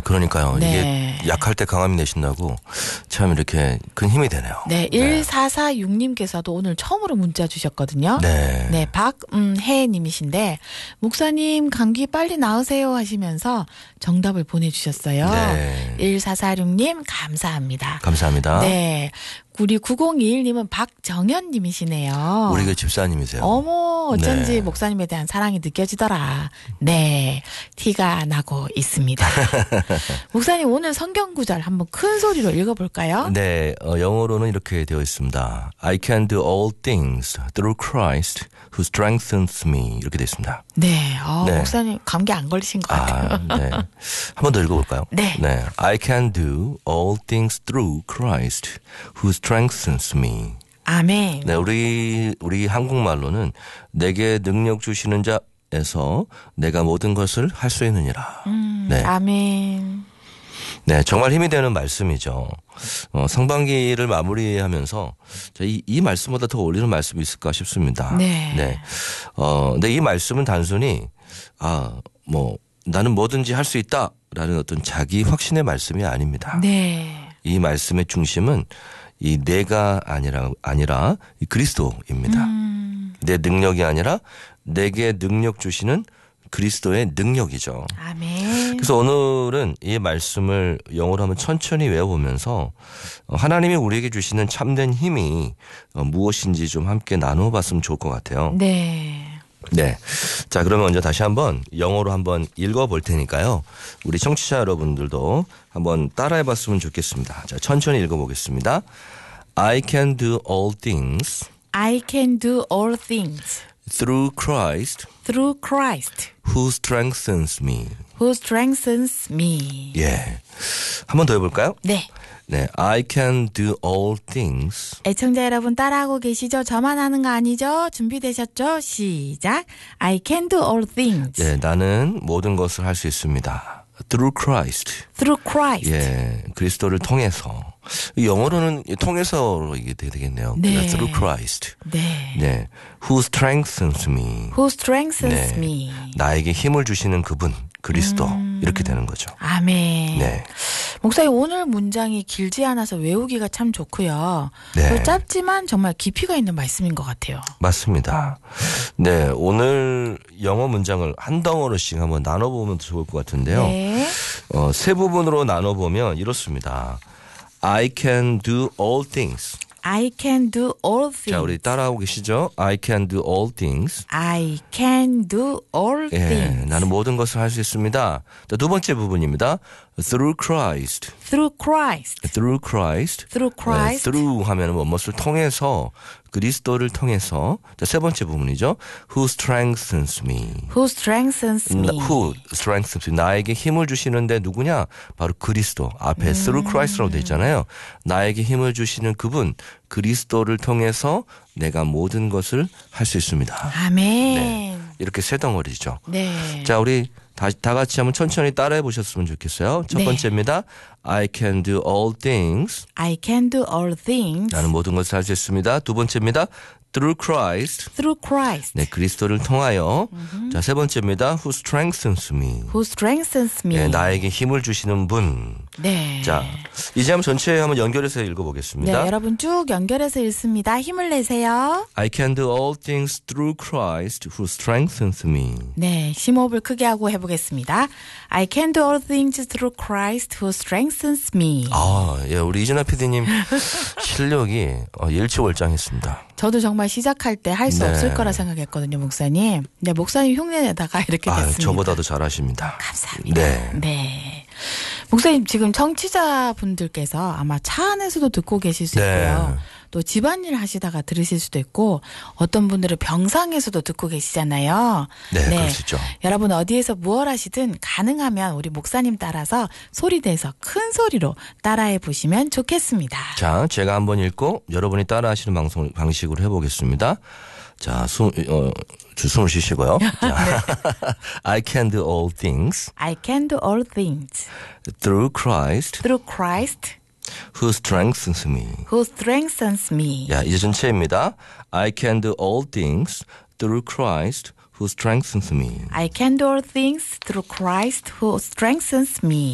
그러니까요. 네. 이게 약할 때 강함이 내신다고 참 이렇게 큰 힘이 되네요. 네, 1446님께서도 오늘 처음으로 문자 주셨거든요. 네. 네, 박혜님이신데 목사님 감기 빨리 나으세요 하시면서 정답을 보내주셨어요. 네. 1446님 감사합니다. 감사합니다. 네, 우리 9021님은 박정현님이시네요. 우리 그 집사님이세요. 어머 어쩐지 네. 목사님에 대한 사랑이 느껴지더라. 네, 티가 나고 있습니다. 목사님 오늘 성경 구절 한번 큰 소리로 읽어볼까요? 네, 영어로는 이렇게 되어 있습니다. I can do all things through Christ who strengthens me. 이렇게 되어 있습니다. 네, 네. 목사님 감기 안 걸리신 것 같아요. 네. 한 번 더 읽어볼까요? 네. I can do all things through Christ who strengthens me. 아멘. 네, 우리 한국말로는 내게 능력 주시는 자에서 내가 모든 것을 할 수 있느니라. 네. 아멘. 네, 정말 힘이 되는 말씀이죠. 상반기를 마무리하면서 이 말씀보다 더 어울리는 말씀이 있을까 싶습니다. 네. 네. 근데 이 말씀은 단순히 나는 뭐든지 할 수 있다라는 어떤 자기 확신의 말씀이 아닙니다. 네. 이 말씀의 중심은 이 내가 아니라 이 그리스도입니다. 내 능력이 아니라 내게 능력 주시는 그리스도의 능력이죠. 아멘. 그래서 오늘은 이 말씀을 영어로 한번 천천히 외워보면서 하나님이 우리에게 주시는 참된 힘이 무엇인지 좀 함께 나누어 봤으면 좋을 것 같아요. 네. 네. 자, 그러면 먼저 다시 한번 영어로 한번 읽어볼 테니까요. 우리 청취자 여러분들도 한번 따라해 봤으면 좋겠습니다. 자, 천천히 읽어보겠습니다. I can do all things I can do all things through Christ through Christ who strengthens me. who strengthens me. 예. 한 번 더 해볼까요? 네. 네. I can do all things 애청자 여러분 따라하고 계시죠? 저만 하는 거 아니죠? 준비되셨죠? 시작. I can do all things 네, 나는 모든 것을 할 수 있습니다. Through Christ. through Christ. 예, 그리스도를 통해서. 영어로는 통해서로 이게 되겠네요. 네. 그러니까 Through Christ. 네. 네, who strengthens me. Who strengthens 네, me. 나에게 힘을 주시는 그분, 그리스도. 이렇게 되는 거죠. 아멘. 네. 목사님 오늘 문장이 길지 않아서 외우기가 참 좋고요. 네. 또 짧지만 정말 깊이가 있는 말씀인 것 같아요. 맞습니다. 네, 오늘 영어 문장을 한 덩어리씩 한번 나눠보면 좋을 것 같은데요. 네. 세 부분으로 나눠보면 이렇습니다. I can do all things. I can do all things. 자, 우리 따라하고 계시죠? I can do all things. I can do all 예, things. 나는 모든 것을 할 수 있습니다. 자, 두 번째 부분입니다. Through Christ. Through Christ. Through Christ. Through Christ. 네, through 하면은 무엇을 통해서 그리스도를 통해서. 자, 세 번째 부분이죠. Who strengthens me. Who strengthens me. Who strengthens me. 나에게 힘을 주시는데 누구냐? 바로 그리스도. 앞에 through Christ라고 되어 있잖아요. 나에게 힘을 주시는 그분 그리스도를 통해서 내가 모든 것을 할 수 있습니다. 아멘. 네. 이렇게 세 덩어리죠. 네. 자, 우리 다 같이 한번 천천히 따라해 보셨으면 좋겠어요. 첫 네. 번째입니다. I can do all things. I can do all things. 나는 모든 것을 할 수 있습니다. 두 번째입니다. Through Christ. Through Christ. 네, 그리스도를 통하여. 자, 세 번째입니다. Who strengthens me. Who strengthens me. 네, 나에게 힘을 주시는 분. 네. 자, 이제 한번 전체 한번 연결해서 읽어보겠습니다. 네, 여러분 쭉 연결해서 읽습니다. 힘을 내세요. I can do all things through Christ who strengthens me. 네, 심호흡을 크게 하고 해보겠습니다. I can do all things through Christ who strengthens me. 아, 예, 우리 이진아 PD님 실력이 일치월장했습니다. 저도 정말 시작할 때 할 수 네. 없을 거라 생각했거든요, 목사님. 네, 목사님 흉내내다가 이렇게 됐습니다. 저보다도 잘하십니다. 감사합니다. 네. 네. 목사님 지금 청취자분들께서 아마 차 안에서도 듣고 계실 수 있고요. 네. 또 집안일 하시다가 들으실 수도 있고 어떤 분들은 병상에서도 듣고 계시잖아요. 네, 그럴 수 있죠. 여러분 어디에서 무얼 하시든 가능하면 우리 목사님 따라서 소리 내서 큰 소리로 따라해 보시면 좋겠습니다. 자, 제가 한번 읽고 여러분이 따라하시는 방식으로 해보겠습니다. 자, 숨을 쉬시고요. 자, I can do all things I can do all things through Christ through Christ who strengthens me. who strengthens me. 야, 이제 전체입니다. I can do all things through Christ who strengthens me. I can do all things through Christ who strengthens me.